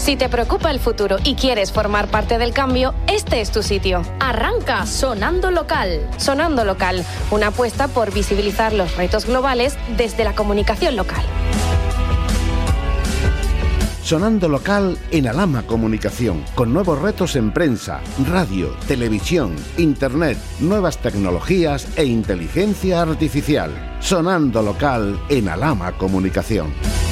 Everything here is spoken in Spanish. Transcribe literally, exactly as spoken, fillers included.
Si te preocupa el futuro y quieres formar parte del cambio, este es tu sitio. Arranca Sonando Local. Sonando Local, una apuesta por visibilizar los retos globales desde la comunicación local. Sonando Local en Alhama Comunicación, con nuevos retos en prensa, radio, televisión, internet, nuevas tecnologías e inteligencia artificial. Sonando Local en Alhama Comunicación.